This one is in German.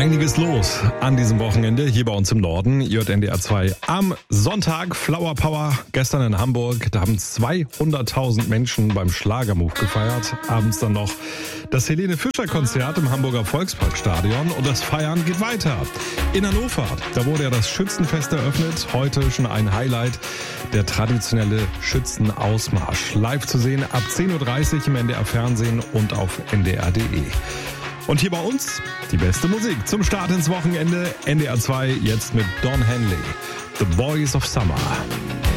Einiges los an diesem Wochenende hier bei uns im Norden. Ihr hört NDR 2 am Sonntag. Flower Power gestern in Hamburg. Da haben 200.000 Menschen beim Schlagermove gefeiert. Abends dann noch das Helene Fischer Konzert im Hamburger Volksparkstadion. Und das Feiern geht weiter. In Hannover, da wurde ja das Schützenfest eröffnet. Heute schon ein Highlight, der traditionelle Schützenausmarsch. Live zu sehen ab 10.30 Uhr im NDR Fernsehen und auf ndr.de. Und hier bei uns die beste Musik zum Start ins Wochenende. NDR 2 jetzt mit Don Henley. The Boys of Summer.